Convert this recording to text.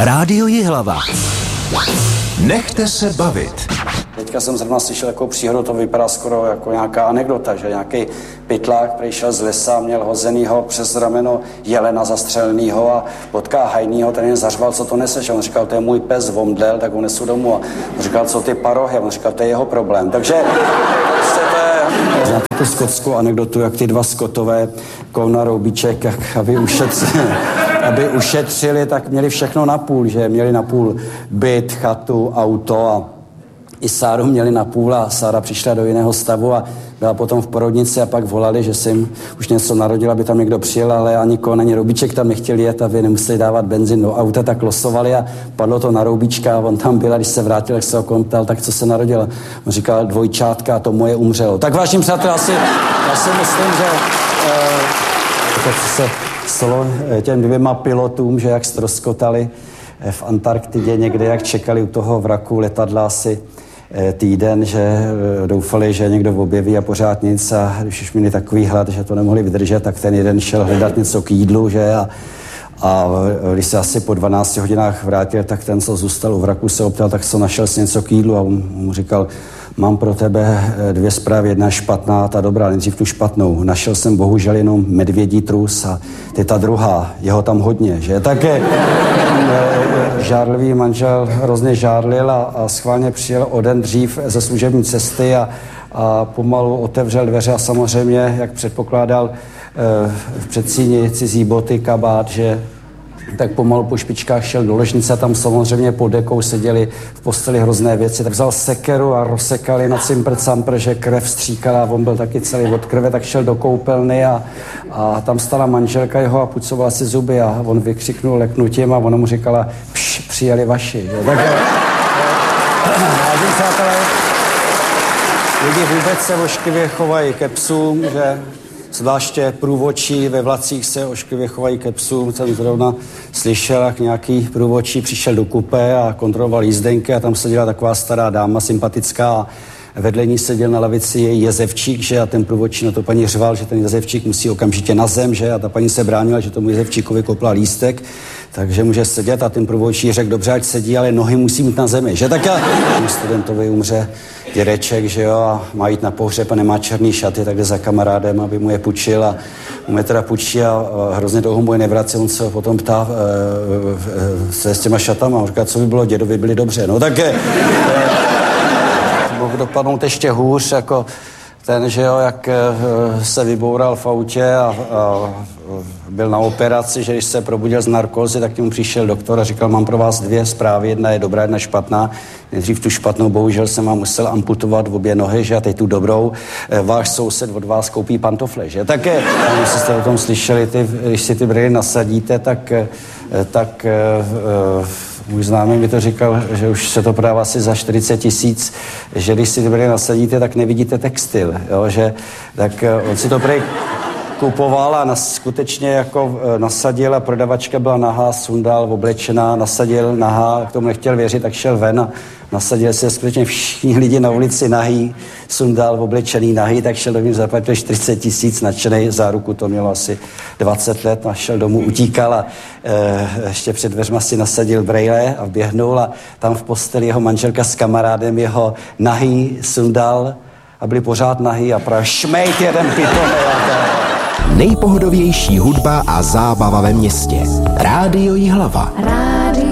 Rádio Jihlava. Nechte se bavit. Teďka jsem zrovna slyšel takovou příhodu, to vypadá skoro jako nějaká anekdota, že nějaký pytlák přišel z lesa, měl hozenýho přes rameno jelena zastřelenýho a potká hajnýho, ten jen zařval, co to neseš. On říkal, to je můj pes, vomdlel, tak ho nesu domů. A on říkal, co ty parohy? A on říkal, to je jeho problém. Takže prostě to je... Znáte tu skotskou anekdotu, jak ty dva skotové Kouna Roubíček, jak aby ušetřili, tak měli všechno napůl, že měli napůl byt, chatu, auto a i Sáru měli napůl a Sára přišla do jiného stavu a byla potom v porodnici a pak volali, že se jim už něco narodila, aby tam někdo přijel, ale ani Koun, ani Roubíček tam nechtěli jet, aby nemuseli dávat benzín do auta, tak losovali a padlo to na Roubíčka a on tam byl a když se vrátil, jak se ho kontal, tak co se narodilo? On říkal, dvojčátka a to moje umřelo. Tak vážení přátelé, já si myslím, že to se stalo těm dvěma pilotům, že jak ztroskotali v Antarktidě někde, jak čekali u toho vraku letadla asi týden, že doufali, že někdo objeví a pořád nic a když už měli takový hlad, že to nemohli vydržet, tak ten jeden šel hledat něco k jídlu, že a když se asi po 12 hodinách vrátil, tak ten, co zůstal u vraku, se optal, tak co našel si něco k jídlu a on mu říkal, mám pro tebe dvě zprávy, jedna špatná, ta dobrá, nejdřív tu špatnou. Našel jsem bohužel jenom medvědí trus a ty ta druhá, jeho tam hodně, že? Také žárlivý manžel hrozně žárlil a schválně přijel o den dřív ze služební cesty a pomalu otevřel dveře a samozřejmě, jak předpokládal v předsíni cizí boty, kabát, že tak pomalu po špičkách šel do ložnice a tam samozřejmě pod dekou seděli v posteli hrozné věci. Tak vzal sekeru a rozsekali na cimpr-campr, že krev stříkala a on byl taky celý od krve, tak šel do koupelny a tam stala manželka jeho a pucovala si zuby a on vykřiknul leknutím a ona mu říkala, přijeli vaši. Tak přátelé, lidi vůbec se ošklivě chovají ke psům, že zvláště průvodčí ve vlacích se ošklivě chovají ke psům. Jsem zrovna slyšel, jak nějaký průvodčí přišel do kupé a kontroloval jízdenky a tam seděla taková stará dáma, sympatická a vedle ní seděl na lavici její jezevčík, že a ten průvodčí na to paní řval, že ten jezevčík musí okamžitě na zem, že a ta paní se bránila, že tomu jezevčíkovi kopla lístek, takže může sedět a ten průvodčí řekl, dobře, ať sedí, ale nohy musí mít na zemi, že tak tomu studentovi umře dědeček, že jo, a má jít na pohřeb a nemá černý šaty, tak jde za kamarádem, aby mu je půjčil a mu je teda půjčí a hrozně dlouho mu je nevrací, on se potom ptá se s těma šatama, on říká, co by bylo, dědovi byli dobře, no tak mohl dopadnout ještě hůř, jako ten, že jo, jak se vyboural v autě a byl na operaci, že když se probudil z narkózy, tak k němu přišel doktor a říkal, mám pro vás dvě zprávy, jedna je dobrá, jedna špatná. Nejdřív tu špatnou, bohužel jsem vám musel amputovat v obě nohy, že a teď tu dobrou. Váš soused od vás koupí pantofle, že? Tak když jste o tom slyšeli, když si ty brýle nasadíte, tak můj známý mi to říkal, že už se to prodává asi za 40 000, že když si ty brýle nasadíte, tak nevidíte textil, jo, že tak on si to prý kupoval a skutečně jako nasadil a prodavačka byla nahá, sundal, oblečená, nasadil nahá, k tomu nechtěl věřit, tak šel ven a nasadil se skutečně všichni lidi na ulici nahý, sundal, oblečený nahý, tak šel domů, zaplatil 40 000, nadšenej, záruku to mělo asi 20 let, a šel domů, utíkal a ještě před dveřma si nasadil brejle a vběhnul a tam v posteli jeho manželka s kamarádem jeho nahý, sundal a byli pořád nahý a právě šmejt jeden pitole. Nejpohodovější hudba a zábava ve městě. Rádio Jihlava.